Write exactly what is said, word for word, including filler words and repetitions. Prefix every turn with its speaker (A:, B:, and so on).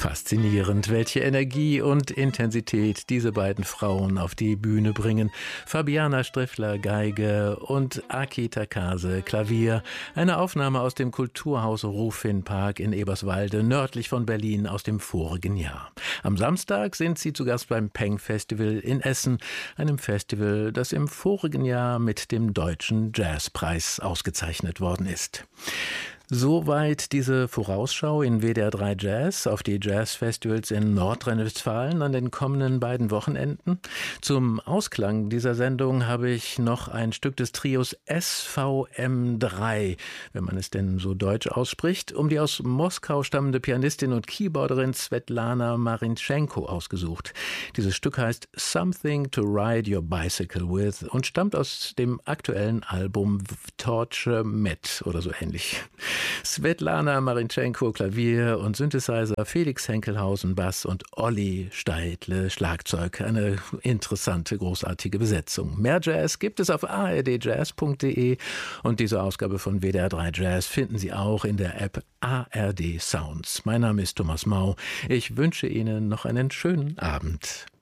A: Faszinierend, welche Energie und Intensität diese beiden Frauen auf die Bühne bringen. Fabiana Striffler, Geige und Aki Takase, Klavier. Eine Aufnahme aus dem Kulturhaus Rufin-Park in Eberswalde, nördlich von Berlin aus dem vorigen Jahr. Am Samstag sind sie zu Gast beim Peng Festival in Essen, einem Festival, das im vorigen Jahr mit dem Deutschen Jazzpreis ausgezeichnet worden ist. Soweit diese Vorausschau in W D R drei Jazz auf die Jazzfestivals in Nordrhein-Westfalen an den kommenden beiden Wochenenden. Zum Ausklang dieser Sendung habe ich noch ein Stück des Trios S V M drei, wenn man es denn so deutsch ausspricht, um die aus Moskau stammende Pianistin und Keyboarderin Svetlana Marinchenko ausgesucht. Dieses Stück heißt Something to Ride Your Bicycle With und stammt aus dem aktuellen Album Torture Met oder so ähnlich. Svetlana Marinchenko, Klavier und Synthesizer, Felix Henkelhausen, Bass und Olli Steidle, Schlagzeug. Eine interessante, großartige Besetzung. Mehr Jazz gibt es auf a r d jazz punkt d e und diese Ausgabe von W D R drei Jazz finden Sie auch in der App A R D Sounds. Mein Name ist Thomas Mau. Ich wünsche Ihnen noch einen schönen Abend.